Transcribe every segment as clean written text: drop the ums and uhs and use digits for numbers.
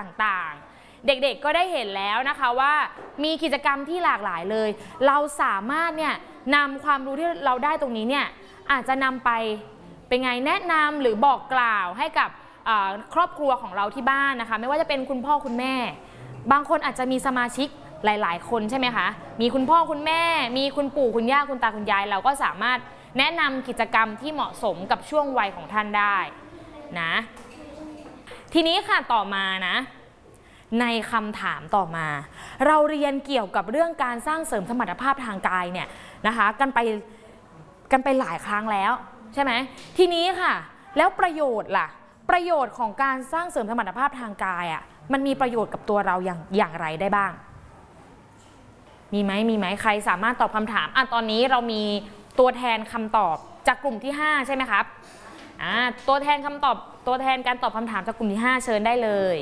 ต่างๆเด็กๆก็ได้เห็นแล้วนะคะว่ามีกิจกรรมที่หลากหลายเลยเราสามารถเนี่ยนำความรู้ที่เราได้ตรงนี้เนี่ยอาจจะนำไปเป็นไงแนะนำหรือบอกกล่าวให้กับครอบครัวของเราที่บ้านนะคะไม่ว่าจะเป็นคุณพ่อคุณแม่บางคนอาจจะมีสมาชิกหลายๆคนใช่ไหมคะมีคุณพ่อคุณแม่มีคุณปู่คุณย่าคุณตาคุณยายเราก็สามารถแนะนำกิจกรรมที่เหมาะสมกับช่วงวัยของท่านได้นะทีนี้ค่ะต่อมานะในคำถามต่อมาเราเรียนเกี่ยวกับเรื่องการสร้างเสริมสมรรถภาพทางกายเนี่ยนะคะกันไปหลายครั้งแล้วใช่ไหมทีนี้ค่ะแล้วประโยชน์ล่ะประโยชน์ของการสร้างเสริมสมรรถภาพทางกายมันมีประโยชน์กับตัวเราอย่างไรได้บ้างมีไหมใครสามารถตอบคำถามตอนนี้เรามีตัวแทนคำตอบจากกลุ่มที่5ใช่ไหมครับตัวแทนการตอบคำถามจากกลุ่มที่5เชิญได้เลย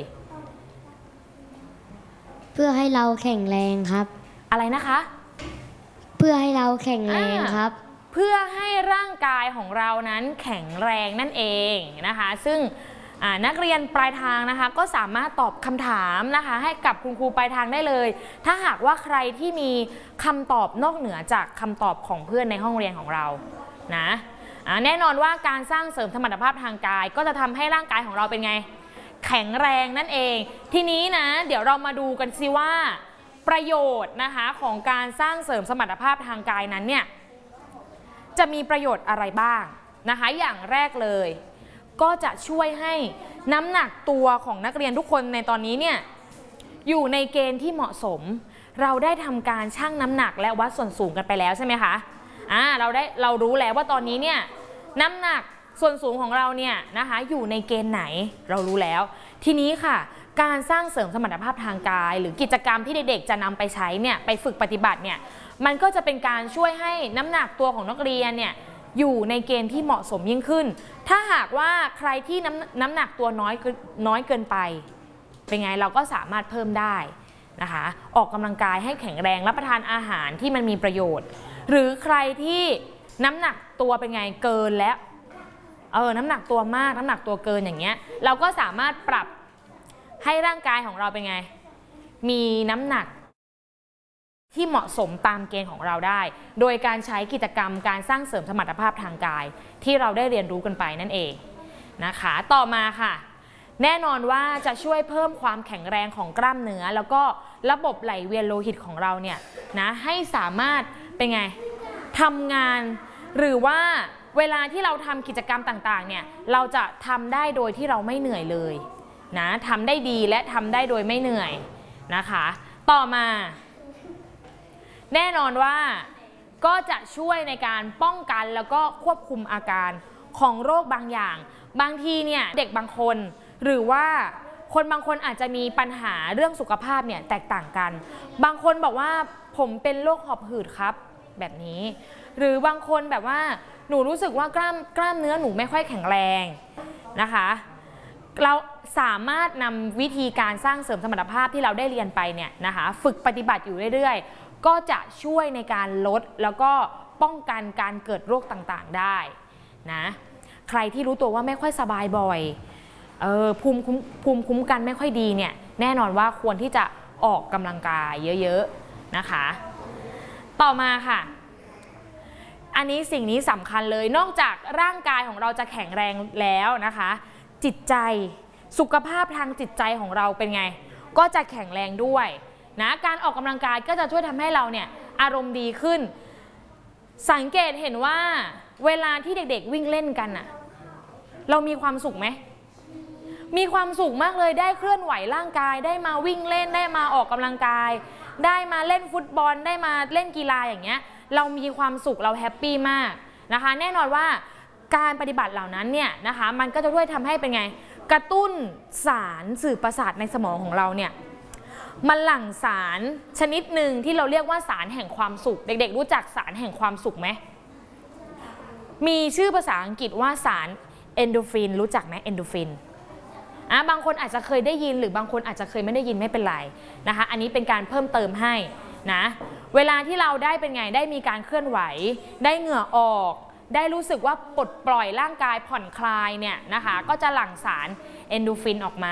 เพื่อให้เราแข็งแรงครับอะไรนะคะเพื่อให้เราแข็งแรงครับเพื่อให้ร่างกายของเรานั้นแข็งแรงนั่นเองนะคะซึ่งนักเรียนปลายทางนะคะก็สามารถตอบคำถามนะคะให้กับคุณครูปลายทางได้เลยถ้าหากว่าใครที่มีคำตอบนอกเหนือจากคำตอบของเพื่อนในห้องเรียนของเรานะแน่นอนว่าการสร้างเสริมสมรรถภาพทางกายก็จะทำให้ร่างกายของเราเป็นไงแข็งแรงนั่นเองทีนี้นะเดี๋ยวเรามาดูกันซิว่าประโยชน์นะคะของการสร้างเสริมสมรรถภาพทางกายนั้นเนี่ยจะมีประโยชน์อะไรบ้างนะคะอย่างแรกเลยก็จะช่วยให้น้ำหนักตัวของนักเรียนทุกคนในตอนนี้เนี่ยอยู่ในเกณฑ์ที่เหมาะสมเราได้ทำการชั่งน้ำหนักและวัดส่วนสูงกันไปแล้วใช่ไหมคะเรารู้แล้วว่าตอนนี้เนี่ยน้ำหนักส่วนสูงของเราเนี่ยนะคะอยู่ในเกณฑ์ไหนเรารู้แล้วทีนี้ค่ะการสร้างเสริมสมรรถภาพทางกายหรือกิจกรรมที่เด็กๆจะนำไปใช้เนี่ยไปฝึกปฏิบัติเนี่ยมันก็จะเป็นการช่วยให้น้ำหนักตัวของนักเรียนเนี่ยอยู่ในเกณฑ์ที่เหมาะสมยิ่งขึ้นถ้าหากว่าใครที่น้ำหนักตัวน้อยเกินไปเป็นไงเราก็สามารถเพิ่มได้นะคะออกกำลังกายให้แข็งแรงรับประทานอาหารที่มันมีประโยชน์หรือใครที่น้ำหนักตัวเป็นไงเกินแล้วน้ำหนักตัวมากน้ำหนักตัวเกินอย่างเงี้ยเราก็สามารถปรับให้ร่างกายของเราเป็นไงมีน้ำหนักที่เหมาะสมตามเกณฑ์ของเราได้โดยการใช้กิจกรรมการสร้างเสริมสมรรถภาพทางกายที่เราได้เรียนรู้กันไปนั่นเองนะคะต่อมาค่ะแน่นอนว่าจะช่วยเพิ่มความแข็งแรงของกล้ามเนื้อแล้วก็ระบบไหลเวียนโลหิตของเราเนี่ยนะให้สามารถเป็นไงทำงานหรือว่าเวลาที่เราทำกิจกรรมต่างๆเนี่ยเราจะทำได้โดยที่เราไม่เหนื่อยเลยนะทำได้ดีและทำได้โดยไม่เหนื่อยนะคะต่อมาแน่นอนว่าก็จะช่วยในการป้องกันแล้วก็ควบคุมอาการของโรคบางอย่างบางทีเนี่ยเด็กบางคนหรือว่าคนบางคนอาจจะมีปัญหาเรื่องสุขภาพเนี่ยแตกต่างกันบางคนบอกว่าผมเป็นโรคหอบหืดครับแบบนี้หรือบางคนแบบว่าหนูรู้สึกว่ากล้ามเนื้อหนูไม่ค่อยแข็งแรงนะคะเราสามารถนำวิธีการสร้างเสริมสมรรถภาพที่เราได้เรียนไปเนี่ยนะคะฝึกปฏิบัติอยู่เรื่อยๆก็จะช่วยในการลดแล้วก็ป้องกันการเกิดโรคต่างๆได้นะใครที่รู้ตัวว่าไม่ค่อยสบายบ่อยภูมิคุ้มกันไม่ค่อยดีเนี่ยแน่นอนว่าควรที่จะออกกำลังกายเยอะๆนะคะต่อมาค่ะอันนี้สิ่งนี้สำคัญเลยนอกจากร่างกายของเราจะแข็งแรงแล้วนะคะจิตใจสุขภาพทางจิตใจของเราเป็นไงก็จะแข็งแรงด้วยนะการออกกำลังกายก็จะช่วยทำให้เราเนี่ยอารมณ์ดีขึ้นสังเกตเห็นว่าเวลาที่เด็กๆวิ่งเล่นกันน่ะเรามีความสุขไหมมีความสุขมากเลยได้เคลื่อนไหวร่างกายได้มาวิ่งเล่นได้มาออกกำลังกายได้มาเล่นฟุตบอลได้มาเล่นกีฬาอย่างเงี้ยเรามีความสุขเราแฮปปี้มากนะคะแน่นอนว่าการปฏิบัติเหล่านั้นเนี่ยนะคะมันก็จะช่วยทำให้เป็นไงกระตุ้นสารสื่อประสาทในสมองของเราเนี่ยมันหลั่งสารชนิดหนึ่งที่เราเรียกว่าสารแห่งความสุขเด็กๆรู้จักสารแห่งความสุขไหมมีชื่อภาษาอังกฤษว่าสารเอนโดฟินรู้จักไหมเอนโดฟินบางคนอาจจะเคยได้ยินหรือบางคนอาจจะเคยไม่ได้ยินไม่เป็นไรนะคะอันนี้เป็นการเพิ่มเติมให้นะเวลาที่เราได้เป็นไงได้มีการเคลื่อนไหวได้เหงื่อออกได้รู้สึกว่าปลดปล่อยร่างกายผ่อนคลายเนี่ยนะคะก็จะหลั่งสารเอนโดฟินออกมา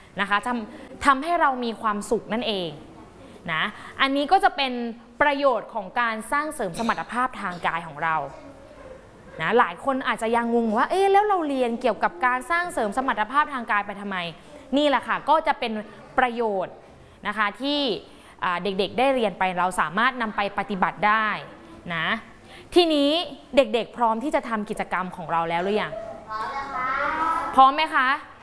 นะคะทำให้เรามีความสุขนั่นเองนะอันนี้ก็จะเป็นประโยชน์ของการสร้างเสริมสมรรถภาพทางกายของเรานะหลายคนอาจจะยังงงว่าแล้วเราเรียนเกี่ยวกับการสร้างเสริมสมรรถภาพทางกายไปทำไมนี่แหละค่ะก็จะเป็นประโยชน์นะคะที่เด็กๆได้เรียนไปเราสามารถนำไปปฏิบัติได้นะทีนี้เด็กๆพร้อมที่จะทำกิจกรรมของเราแล้วหรือยังพร้อมไหมคะ